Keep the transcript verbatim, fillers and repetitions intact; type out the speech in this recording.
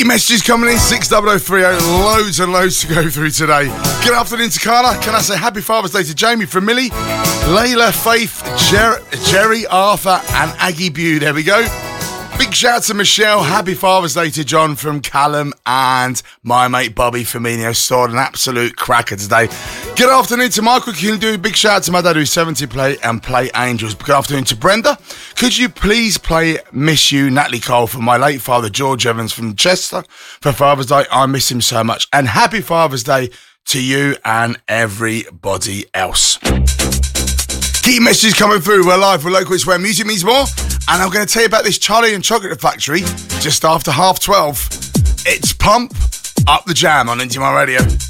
Messages coming in, six double oh three oh, loads and loads to go through today. Good afternoon to Carla. Can I say happy Father's Day to Jamie from Millie, Layla, Faith, Jer- Jerry, Arthur and Aggie Bew. There we go. Big shout out to Michelle. Happy Father's Day to John from Callum and my mate Bobby Firmino. Stored an absolute cracker today. Good afternoon to Michael. Can you do a big shout out to my dad who's seventy play and play Angels. Good afternoon to Brenda. Could you please play Miss You, Natalie Cole, for my late father George Evans from Chester for Father's Day. I miss him so much. And happy Father's Day to you and everybody else. Keep messages coming through. We're live with Local It's Where Music Means More. And I'm going to tell you about this Charlie and Chocolate Factory just after half twelve. It's Pump Up the Jam on Indie My Radio.